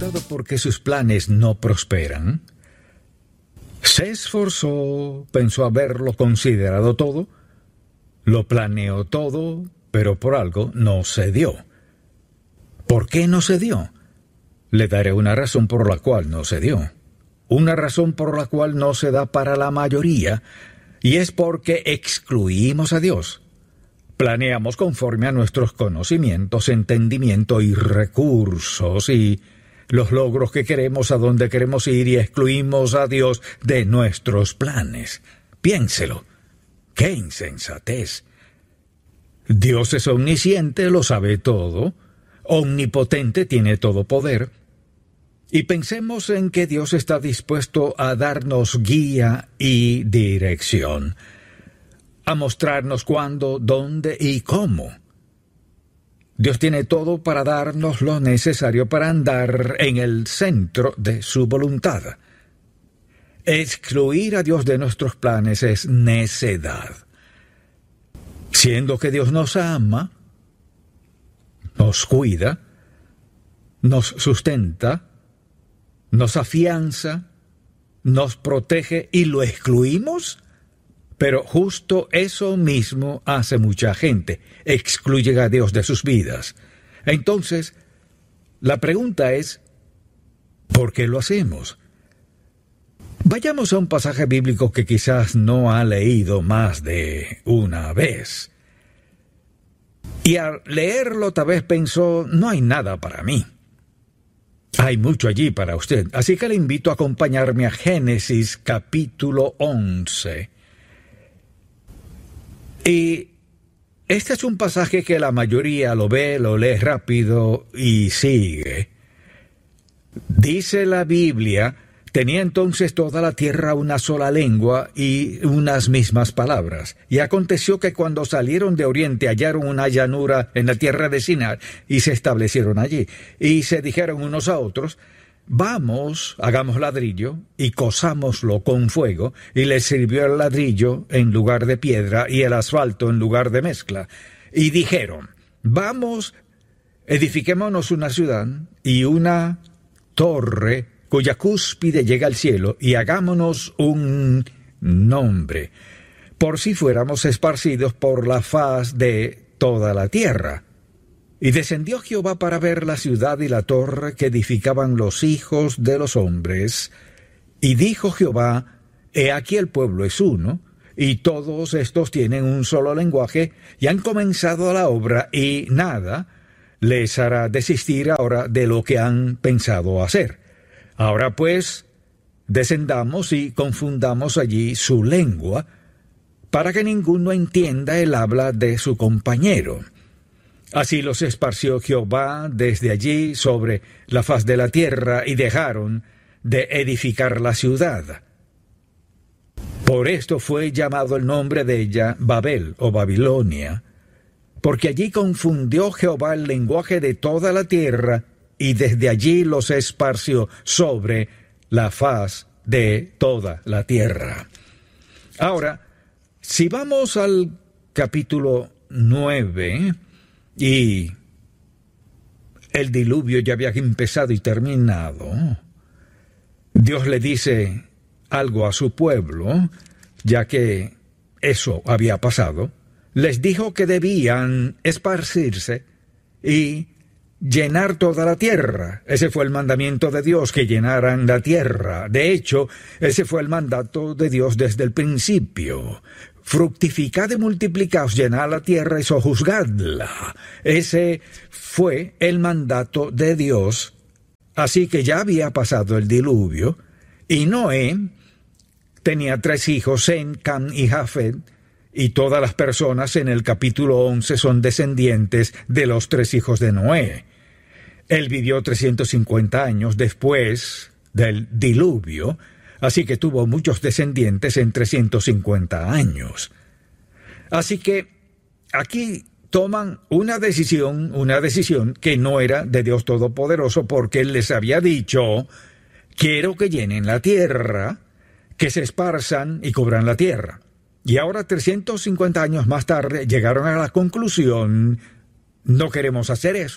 desesperado porque sus planes no prosperan, se esforzó, pensó haberlo considerado todo, lo planeó todo, pero por algo no se dio. ¿Por qué no se dio? Le daré una razón por la cual no se dio. Una razón por la cual no se da para la mayoría, y es porque excluimos a Dios. Planeamos conforme a nuestros conocimientos, entendimiento y recursos y los logros que queremos, a dónde queremos ir, y excluimos a Dios de nuestros planes. Piénselo. ¡Qué insensatez! Dios es omnisciente, lo sabe todo, omnipotente, tiene todo poder. Y pensemos en que Dios está dispuesto a darnos guía y dirección, a mostrarnos cuándo, dónde y cómo. Dios tiene todo para darnos lo necesario para andar en el centro de su voluntad. Excluir a Dios de nuestros planes es necedad. Siendo que Dios nos ama, nos cuida, nos sustenta, nos afianza, nos protege y lo excluimos. Pero justo eso mismo hace mucha gente, excluye a Dios de sus vidas. Entonces, la pregunta es, ¿por qué lo hacemos? Vayamos a un pasaje bíblico que quizás no ha leído más de una vez. Y al leerlo tal vez pensó, no hay nada para mí. Hay mucho allí para usted, así que le invito a acompañarme a Génesis capítulo 11. Y este es un pasaje que la mayoría lo ve, lo lee rápido y sigue. Dice la Biblia, tenía entonces toda la tierra una sola lengua y unas mismas palabras. Y aconteció que cuando salieron de oriente hallaron una llanura en la tierra de Sinar y se establecieron allí. Y se dijeron unos a otros, vamos, hagamos ladrillo y cosámoslo con fuego, y les sirvió el ladrillo en lugar de piedra y el asfalto en lugar de mezcla. Y dijeron, vamos, edifiquémonos una ciudad y una torre cuya cúspide llega al cielo, y hagámonos un nombre, por si fuéramos esparcidos por la faz de toda la tierra. Y descendió Jehová para ver la ciudad y la torre que edificaban los hijos de los hombres. Y dijo Jehová, he aquí el pueblo es uno, y todos estos tienen un solo lenguaje, y han comenzado la obra, y nada les hará desistir ahora de lo que han pensado hacer. Ahora pues, descendamos y confundamos allí su lengua, para que ninguno entienda el habla de su compañero. Así los esparció Jehová desde allí sobre la faz de la tierra, y dejaron de edificar la ciudad. Por esto fue llamado el nombre de ella Babel o Babilonia, porque allí confundió Jehová el lenguaje de toda la tierra, y desde allí los esparció sobre la faz de toda la tierra. Ahora, si vamos al capítulo 9, y el diluvio ya había empezado y terminado, Dios le dice algo a su pueblo, ya que eso había pasado. Les dijo que debían esparcirse y llenar toda la tierra. Ese fue el mandamiento de Dios, que llenaran la tierra. De hecho, ese fue el mandato de Dios desde el principio. Fructificad y multiplicaos, llenad la tierra y sojuzgadla. Ese fue el mandato de Dios. Así que ya había pasado el diluvio, y Noé tenía 3 hijos, Sem, Cam y Jafet, y todas las personas en el capítulo 11 son descendientes de los 3 hijos de Noé. Él vivió 350 años después del diluvio, así que tuvo muchos descendientes en 350 años. Así que aquí toman una decisión que no era de Dios Todopoderoso, porque Él les había dicho, quiero que llenen la tierra, que se esparzan y cubran la tierra. Y ahora, 350 años más tarde, llegaron a la conclusión, no queremos hacer eso.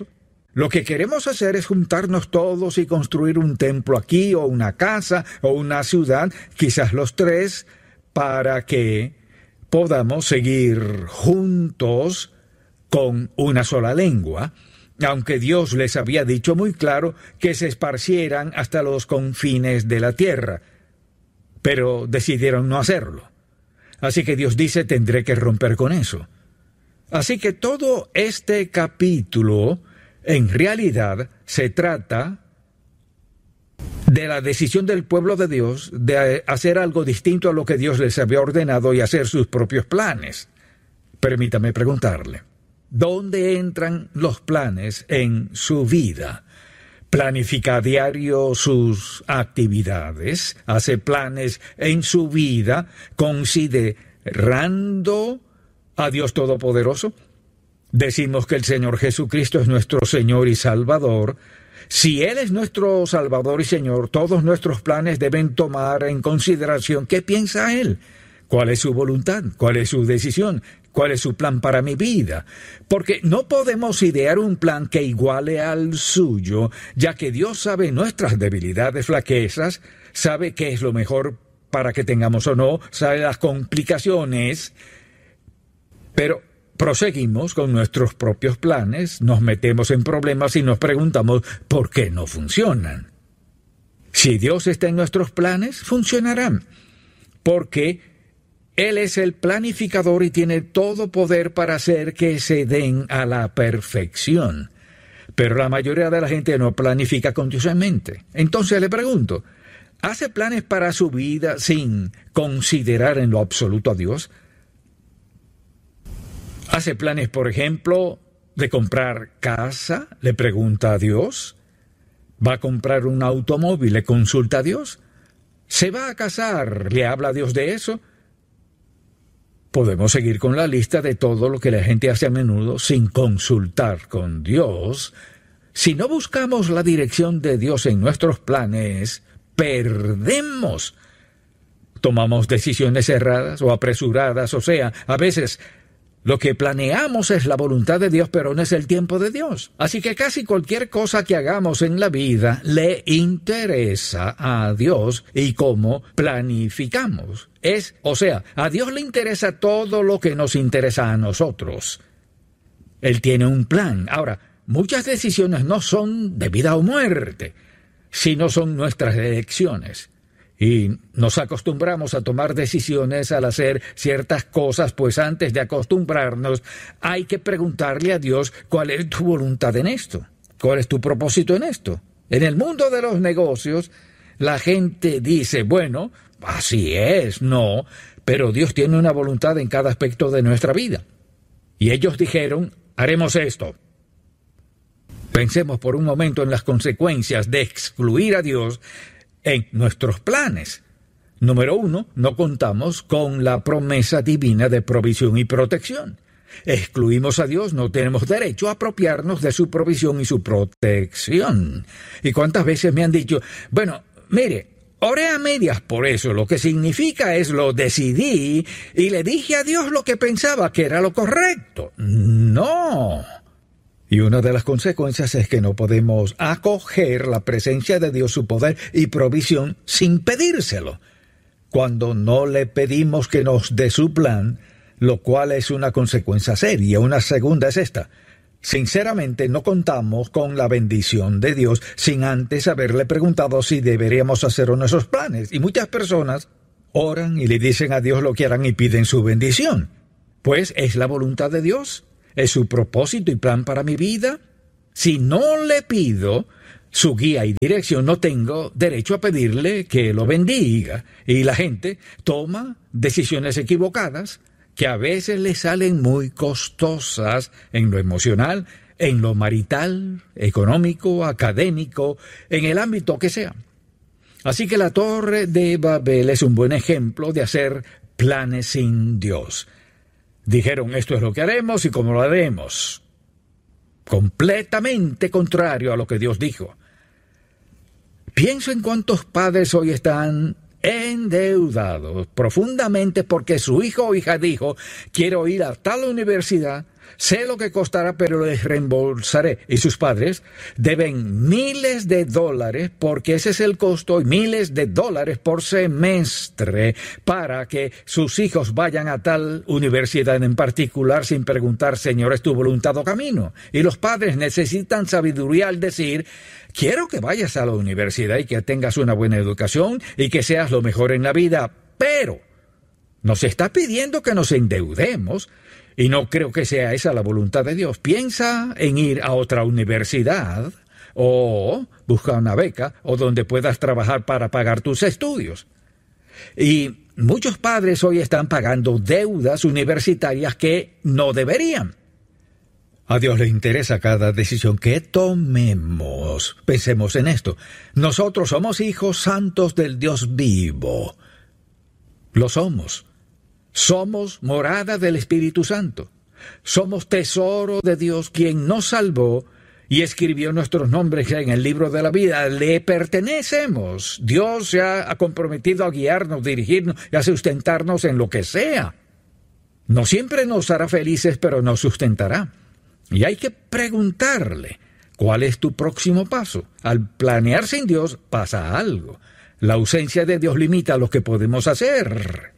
Lo que queremos hacer es juntarnos todos y construir un templo aquí, o una casa, o una ciudad, quizás los tres, para que podamos seguir juntos con una sola lengua, aunque Dios les había dicho muy claro que se esparcieran hasta los confines de la tierra, pero decidieron no hacerlo. Así que Dios dice, tendré que romper con eso. Así que todo este capítulo, en realidad, se trata de la decisión del pueblo de Dios de hacer algo distinto a lo que Dios les había ordenado y hacer sus propios planes. Permítame preguntarle, ¿dónde entran los planes en su vida? ¿Planifica a diario sus actividades? ¿Hace planes en su vida considerando a Dios Todopoderoso? Decimos que el Señor Jesucristo es nuestro Señor y Salvador. Si Él es nuestro Salvador y Señor, todos nuestros planes deben tomar en consideración qué piensa Él, cuál es su voluntad, cuál es su decisión, cuál es su plan para mi vida. Porque no podemos idear un plan que iguale al suyo, ya que Dios sabe nuestras debilidades, flaquezas, sabe qué es lo mejor para que tengamos o no, sabe las complicaciones, pero proseguimos con nuestros propios planes, nos metemos en problemas y nos preguntamos por qué no funcionan. Si Dios está en nuestros planes, funcionarán, porque Él es el planificador y tiene todo poder para hacer que se den a la perfección. Pero la mayoría de la gente no planifica continuamente. Entonces le pregunto, ¿hace planes para su vida sin considerar en lo absoluto a Dios? ¿Hace planes, por ejemplo, de comprar casa? ¿Le pregunta a Dios? ¿Va a comprar un automóvil? ¿Le consulta a Dios? ¿Se va a casar? ¿Le habla a Dios de eso? Podemos seguir con la lista de todo lo que la gente hace a menudo sin consultar con Dios. Si no buscamos la dirección de Dios en nuestros planes, perdemos. Tomamos decisiones erradas o apresuradas, o sea, a veces lo que planeamos es la voluntad de Dios, pero no es el tiempo de Dios. Así que casi cualquier cosa que hagamos en la vida le interesa a Dios y cómo planificamos. A Dios le interesa todo lo que nos interesa a nosotros. Él tiene un plan. Ahora, muchas decisiones no son de vida o muerte, sino son nuestras elecciones. Y nos acostumbramos a tomar decisiones al hacer ciertas cosas, pues antes de acostumbrarnos hay que preguntarle a Dios cuál es tu voluntad en esto, cuál es tu propósito en esto. En el mundo de los negocios, la gente dice, bueno, así es, no, pero Dios tiene una voluntad en cada aspecto de nuestra vida. Y ellos dijeron, haremos esto. Pensemos por un momento en las consecuencias de excluir a Dios en nuestros planes. Número 1, no contamos con la promesa divina de provisión y protección. Excluimos a Dios, no tenemos derecho a apropiarnos de su provisión y su protección. ¿Y cuántas veces me han dicho, bueno, mire, oré a medias por eso, lo que significa es lo decidí y le dije a Dios lo que pensaba que era lo correcto? No. Y una de las consecuencias es que no podemos acoger la presencia de Dios, su poder y provisión sin pedírselo. Cuando no le pedimos que nos dé su plan, lo cual es una consecuencia seria. Una segunda es esta. Sinceramente, no contamos con la bendición de Dios sin antes haberle preguntado si deberíamos hacer nuestros planes. Y muchas personas oran y le dicen a Dios lo que harán y piden su bendición. Pues, ¿es la voluntad de Dios? ¿Es su propósito y plan para mi vida? Si no le pido su guía y dirección, no tengo derecho a pedirle que lo bendiga. Y la gente toma decisiones equivocadas que a veces le salen muy costosas en lo emocional, en lo marital, económico, académico, en el ámbito que sea. Así que la Torre de Babel es un buen ejemplo de hacer planes sin Dios. Dijeron, esto es lo que haremos y cómo lo haremos. Completamente contrario a lo que Dios dijo. Pienso en cuántos padres hoy están endeudados profundamente porque su hijo o hija dijo, quiero ir a tal universidad, Sé lo que costará, pero les reembolsaré. Y sus padres deben miles de dólares, porque ese es el costo, y miles de dólares por semestre para que sus hijos vayan a tal universidad en particular sin preguntar, Señor, ¿es tu voluntad o camino? Y los padres necesitan sabiduría al decir, quiero que vayas a la universidad y que tengas una buena educación y que seas lo mejor en la vida, pero nos está pidiendo que nos endeudemos. Y no creo que sea esa la voluntad de Dios. Piensa en ir a otra universidad o busca una beca o donde puedas trabajar para pagar tus estudios. Y muchos padres hoy están pagando deudas universitarias que no deberían. A Dios le interesa cada decisión que tomemos. Pensemos en esto. Nosotros somos hijos santos del Dios vivo. Lo somos. Somos morada del Espíritu Santo. Somos tesoro de Dios, quien nos salvó y escribió nuestros nombres en el libro de la vida. Le pertenecemos. Dios se ha comprometido a guiarnos, dirigirnos y a sustentarnos en lo que sea. No siempre nos hará felices, pero nos sustentará. Y hay que preguntarle, ¿cuál es tu próximo paso? Al planear sin Dios pasa algo. La ausencia de Dios limita lo que podemos hacer.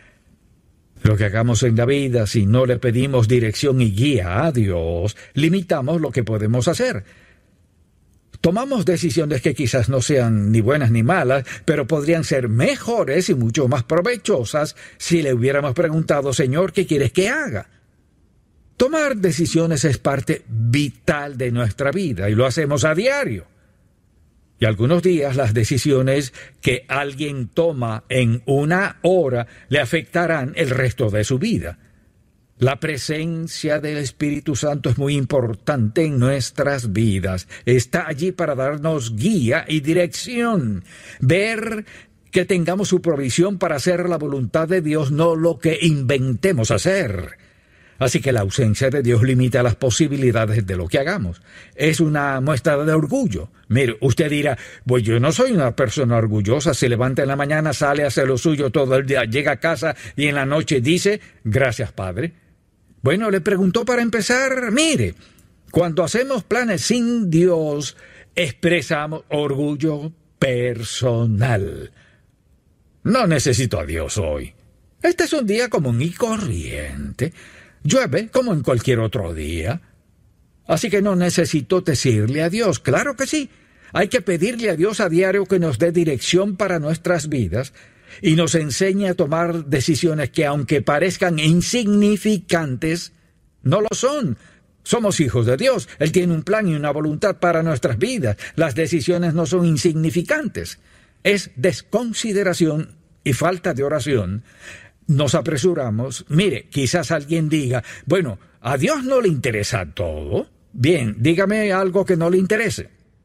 Lo que hagamos en la vida, si no le pedimos dirección y guía a Dios, limitamos lo que podemos hacer. Tomamos decisiones que quizás no sean ni buenas ni malas, pero podrían ser mejores y mucho más provechosas si le hubiéramos preguntado, Señor, ¿qué quieres que haga? Tomar decisiones es parte vital de nuestra vida y lo hacemos a diario. Y algunos días las decisiones que alguien toma en una hora le afectarán el resto de su vida. La presencia del Espíritu Santo es muy importante en nuestras vidas. Está allí para darnos guía y dirección. Ver que tengamos su provisión para hacer la voluntad de Dios, no lo que inventemos hacer. Así que la ausencia de Dios limita las posibilidades de lo que hagamos. Es una muestra de orgullo. Mire, usted dirá, pues yo no soy una persona orgullosa. Se levanta en la mañana, sale a hacer lo suyo todo el día, llega a casa y en la noche dice, gracias, Padre. Bueno, le preguntó para empezar, mire, cuando hacemos planes sin Dios, expresamos orgullo personal. No necesito a Dios hoy. Este es un día común y corriente. Llueve como en cualquier otro día. Así que no necesito decirle a Dios. Claro que sí. Hay que pedirle a Dios a diario que nos dé dirección para nuestras vidas y nos enseñe a tomar decisiones que, aunque parezcan insignificantes, no lo son. Somos hijos de Dios. Él tiene un plan y una voluntad para nuestras vidas. Las decisiones no son insignificantes. Es desconsideración y falta de oración. Nos apresuramos. Mire, quizás alguien diga, bueno, ¿a Dios no le interesa todo? Bien, dígame algo que no le interese.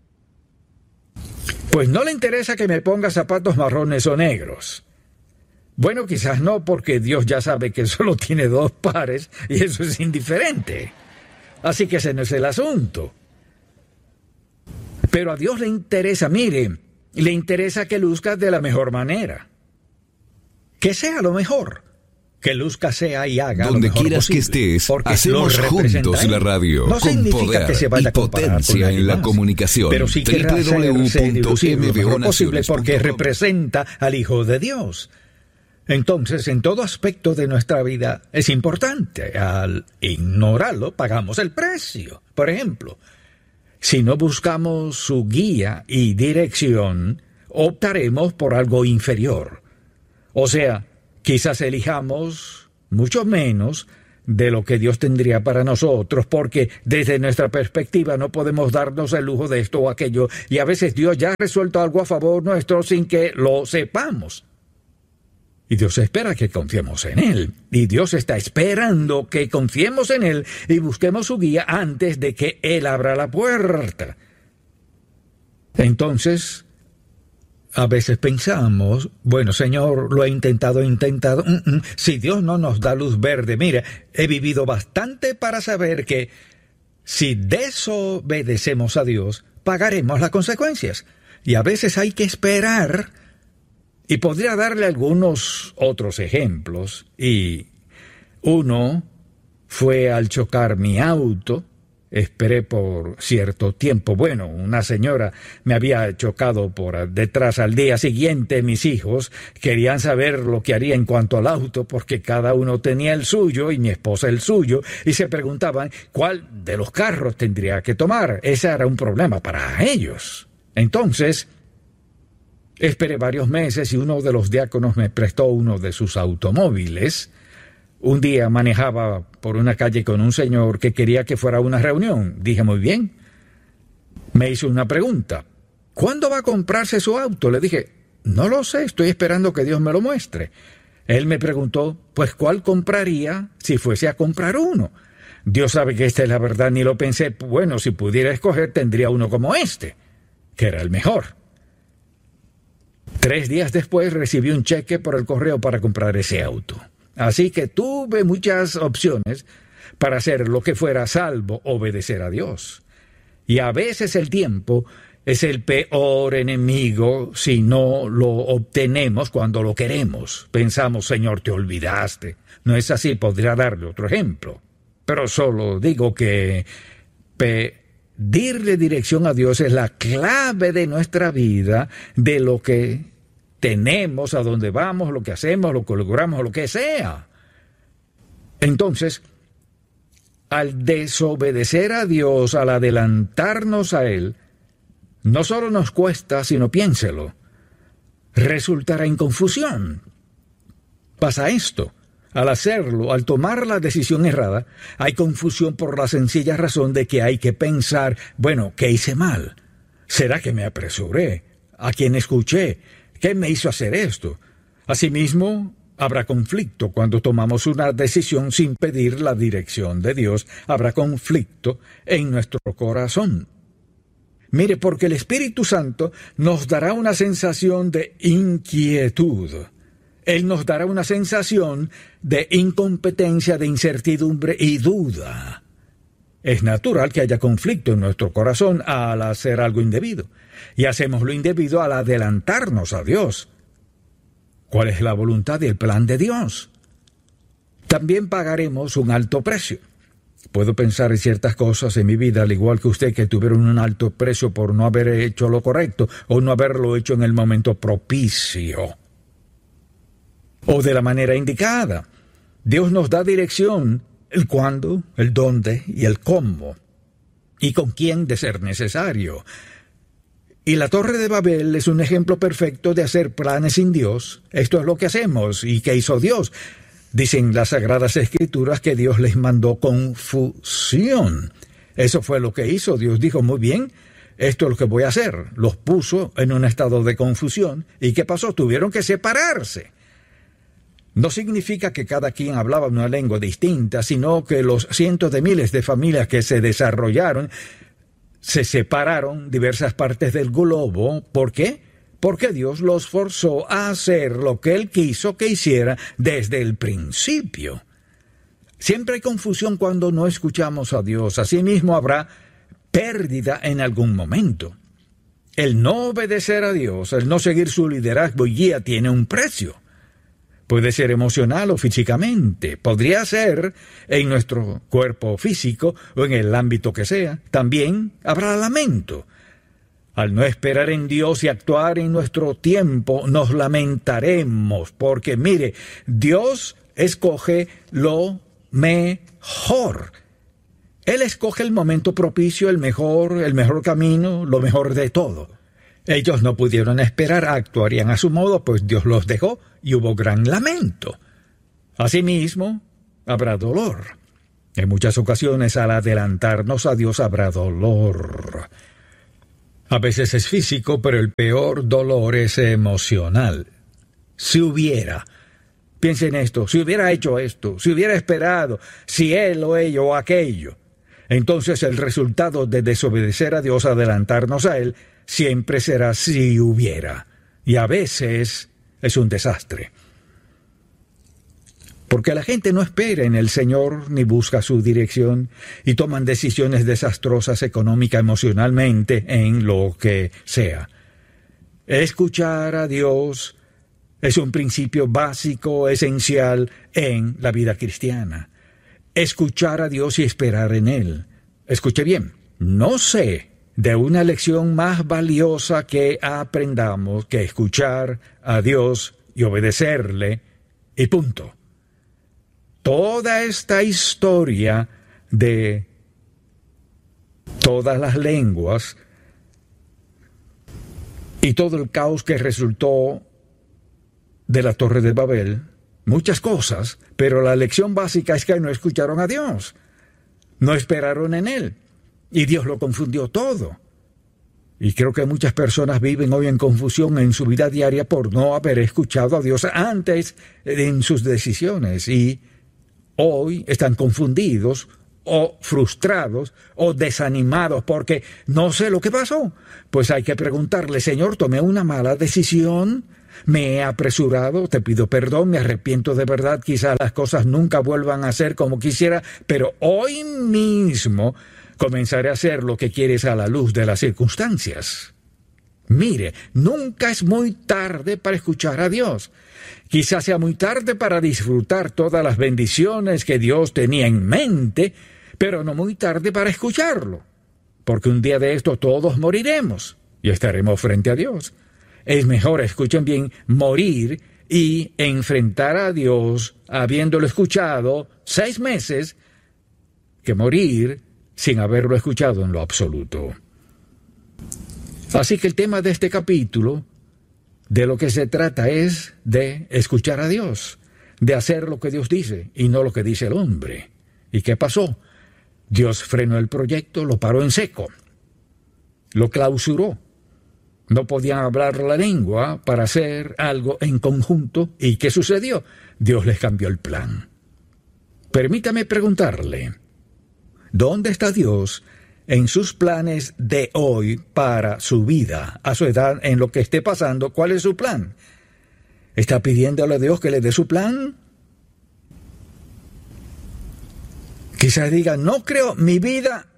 Pues no le interesa que me ponga zapatos marrones o negros. Bueno, quizás no, porque Dios ya sabe que solo tiene 2 pares y eso es indiferente. Así que ese no es el asunto. Pero a Dios le interesa, mire, le interesa que luzca de la mejor manera. Que sea lo mejor, que luzca, sea y haga donde lo mejor quieras posible, que estés, porque hacemos juntos la radio, no con poder que se vaya y potencia en la comunicación. Pero sí que posible porque representa al Hijo de Dios. Entonces, en todo aspecto de nuestra vida es importante. Al ignorarlo, pagamos el precio. Por ejemplo, si no buscamos su guía y dirección, optaremos por algo inferior. O sea, quizás elijamos mucho menos de lo que Dios tendría para nosotros, porque desde nuestra perspectiva no podemos darnos el lujo de esto o aquello, y a veces Dios ya ha resuelto algo a favor nuestro sin que lo sepamos. Y Dios espera que confiemos en Él, y Dios está esperando que confiemos en Él y busquemos su guía antes de que Él abra la puerta. Entonces, a veces pensamos, bueno, Señor, lo he intentado. Si Dios no nos da luz verde, mira, he vivido bastante para saber que si desobedecemos a Dios, pagaremos las consecuencias. Y a veces hay que esperar. Y podría darle algunos otros ejemplos. Y uno fue al chocar mi auto. Esperé por cierto tiempo. Bueno, una señora me había chocado por detrás. Al día siguiente mis hijos querían saber lo que haría en cuanto al auto, porque cada uno tenía el suyo y mi esposa el suyo, y se preguntaban cuál de los carros tendría que tomar. Ese era un problema para ellos. Entonces, esperé varios meses y uno de los diáconos me prestó uno de sus automóviles. Un día manejaba por una calle con un señor que quería que fuera a una reunión. Dije, muy bien. Me hizo una pregunta. ¿Cuándo va a comprarse su auto? Le dije, no lo sé, estoy esperando que Dios me lo muestre. Él me preguntó, pues, ¿cuál compraría si fuese a comprar uno? Dios sabe que esta es la verdad, ni lo pensé. Bueno, si pudiera escoger, tendría uno como este, que era el mejor. 3 días después recibí un cheque por el correo para comprar ese auto. Así que tuve muchas opciones para hacer lo que fuera salvo obedecer a Dios. Y a veces el tiempo es el peor enemigo si no lo obtenemos cuando lo queremos. Pensamos, Señor, te olvidaste. No es así, podría darle otro ejemplo. Pero solo digo que pedirle dirección a Dios es la clave de nuestra vida, de lo que tenemos, a dónde vamos, lo que hacemos, lo que logramos, lo que sea. Entonces, al desobedecer a Dios, al adelantarnos a Él, no solo nos cuesta, sino piénselo, resultará en confusión. Pasa esto. Al hacerlo, al tomar la decisión errada, hay confusión por la sencilla razón de que hay que pensar, bueno, ¿qué hice mal? ¿Será que me apresuré? ¿A quién escuché? ¿Qué me hizo hacer esto? Asimismo, habrá conflicto cuando tomamos una decisión sin pedir la dirección de Dios. Habrá conflicto en nuestro corazón. Mire, porque el Espíritu Santo nos dará una sensación de inquietud. Él nos dará una sensación de incompetencia, de incertidumbre y duda. Es natural que haya conflicto en nuestro corazón al hacer algo indebido. Y hacemos lo indebido al adelantarnos a Dios. ¿Cuál es la voluntad y el plan de Dios? También pagaremos un alto precio. Puedo pensar en ciertas cosas en mi vida, al igual que usted, que tuvieron un alto precio por no haber hecho lo correcto o no haberlo hecho en el momento propicio o de la manera indicada. Dios nos da dirección, el cuándo, el dónde y el cómo, y con quién de ser necesario. Y la Torre de Babel es un ejemplo perfecto de hacer planes sin Dios. Esto es lo que hacemos. ¿Y qué hizo Dios? Dicen las Sagradas Escrituras que Dios les mandó confusión. Eso fue lo que hizo. Dios dijo, muy bien, esto es lo que voy a hacer. Los puso en un estado de confusión. ¿Y qué pasó? Tuvieron que separarse. No significa que cada quien hablaba una lengua distinta, sino que los cientos de miles de familias que se desarrollaron se separaron diversas partes del globo. ¿Por qué? Porque Dios los forzó a hacer lo que Él quiso que hiciera desde el principio. Siempre hay confusión cuando no escuchamos a Dios. Asimismo habrá pérdida en algún momento. El no obedecer a Dios, el no seguir su liderazgo y guía tiene un precio. Puede ser emocional o físicamente. Podría ser en nuestro cuerpo físico o en el ámbito que sea. También habrá lamento. Al no esperar en Dios y actuar en nuestro tiempo, nos lamentaremos. Porque, mire, Dios escoge lo mejor. Él escoge el momento propicio, el mejor camino, lo mejor de todo. Ellos no pudieron esperar, actuarían a su modo, pues Dios los dejó y hubo gran lamento. Asimismo, habrá dolor. En muchas ocasiones, al adelantarnos a Dios, habrá dolor. A veces es físico, pero el peor dolor es emocional. Si hubiera, piensen en esto, si hubiera hecho esto, si hubiera esperado, si él o ella o aquello, entonces el resultado de desobedecer a Dios, adelantarnos a Él, siempre será si hubiera. Y a veces es un desastre. Porque la gente no espera en el Señor ni busca su dirección y toman decisiones desastrosas económica, emocionalmente, en lo que sea. Escuchar a Dios es un principio básico, esencial en la vida cristiana. escuchar a Dios y esperar en Él. Escuche bien, no sé de una lección más valiosa que aprendamos que escuchar a Dios y obedecerle, y punto. Toda esta historia de todas las lenguas y todo el caos que resultó de la Torre de Babel, muchas cosas, pero la lección básica es que no escucharon a Dios, no esperaron en Él, y Dios lo confundió todo. Y creo que muchas personas viven hoy en confusión en su vida diaria por no haber escuchado a Dios antes en sus decisiones, y hoy están confundidos o frustrados o desanimados porque no sé lo que pasó. Pues hay que preguntarle: Señor, tomé una mala decisión, me he apresurado, te pido perdón, me arrepiento de verdad, quizás las cosas nunca vuelvan a ser como quisiera, pero hoy mismo comenzaré a hacer lo que quieres a la luz de las circunstancias. Mire, nunca es muy tarde para escuchar a Dios. Quizás sea muy tarde para disfrutar todas las bendiciones que Dios tenía en mente, pero no muy tarde para escucharlo, porque un día de esto todos moriremos y estaremos frente a Dios. Es mejor, escuchen bien, morir y enfrentar a Dios habiéndolo escuchado 6 meses que morir sin haberlo escuchado en lo absoluto. Así que el tema de este capítulo, de lo que se trata, es de escuchar a Dios, de hacer lo que Dios dice y no lo que dice el hombre. ¿Y qué pasó? Dios frenó el proyecto, lo paró en seco, lo clausuró. No podían hablar la lengua para hacer algo en conjunto. ¿Y qué sucedió? Dios les cambió el plan. Permítame preguntarle, ¿dónde está Dios en sus planes de hoy para su vida, a su edad, en lo que esté pasando? ¿Cuál es su plan? ¿Está pidiéndole a Dios que le dé su plan? Quizás diga: no creo, mi vida...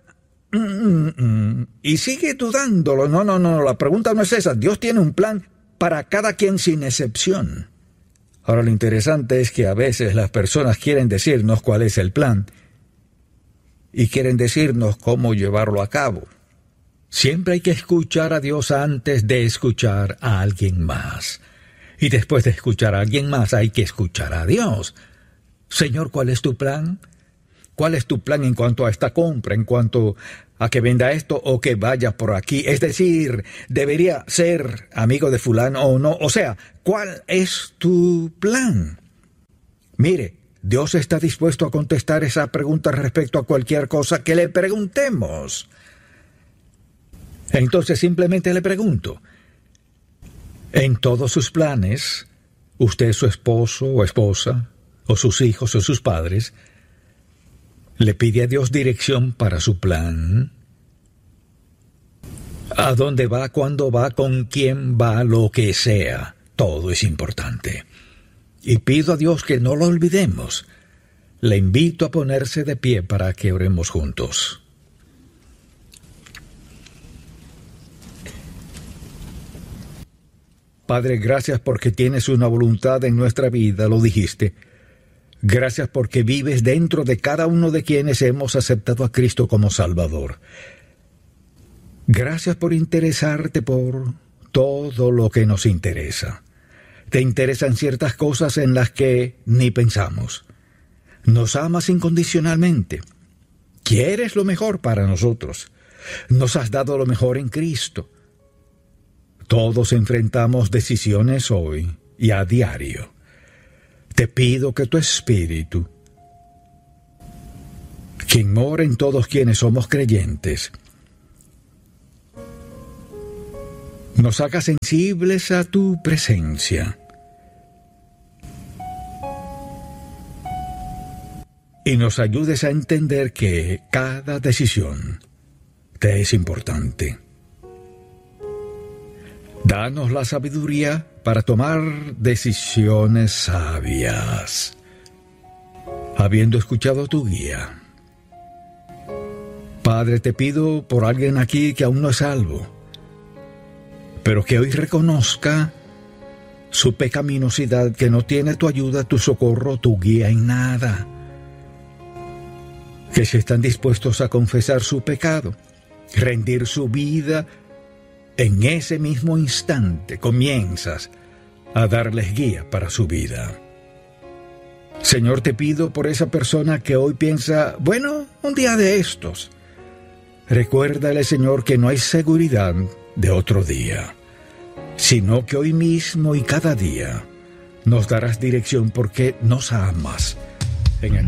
y sigue dudándolo. No, la pregunta no es esa. Dios tiene un plan para cada quien sin excepción. Ahora, lo interesante es que a veces las personas quieren decirnos cuál es el plan y quieren decirnos cómo llevarlo a cabo. Siempre hay que escuchar a Dios antes de escuchar a alguien más. Y después de escuchar a alguien más hay que escuchar a Dios. Señor, ¿cuál es tu plan? ¿Cuál es tu plan en cuanto a esta compra, en cuanto a que venda esto o que vaya por aquí? Es decir, ¿debería ser amigo de fulano o no? O sea, ¿cuál es tu plan? Mire, Dios está dispuesto a contestar esa pregunta respecto a cualquier cosa que le preguntemos. Entonces simplemente le pregunto, en todos sus planes, usted, su esposo o esposa, o sus hijos o sus padres, ¿le pide a Dios dirección para su plan? ¿A dónde va? ¿Cuándo va? ¿Con quién va? Lo que sea. Todo es importante. Y pido a Dios que no lo olvidemos. Le invito a ponerse de pie para que oremos juntos. Padre, gracias porque tienes una voluntad en nuestra vida, lo dijiste. Gracias porque vives dentro de cada uno de quienes hemos aceptado a Cristo como Salvador. Gracias por interesarte por todo lo que nos interesa. Te interesan ciertas cosas en las que ni pensamos. Nos amas incondicionalmente. Quieres lo mejor para nosotros. Nos has dado lo mejor en Cristo. Todos enfrentamos decisiones hoy y a diario. Te pido que tu Espíritu, quien mora en todos quienes somos creyentes, nos haga sensibles a tu presencia y nos ayudes a entender que cada decisión te es importante. Danos la sabiduría para tomar decisiones sabias, habiendo escuchado tu guía. Padre, te pido por alguien aquí que aún no es salvo, pero que hoy reconozca su pecaminosidad, que no tiene tu ayuda, tu socorro, tu guía en nada. que si están dispuestos a confesar su pecado, rendir su vida, en ese mismo instante comienzas a darles guía para su vida. Señor, te pido por esa persona que hoy piensa, bueno, un día de estos. Recuérdale, Señor, que no hay seguridad de otro día, sino que hoy mismo y cada día nos darás dirección porque nos amas. En el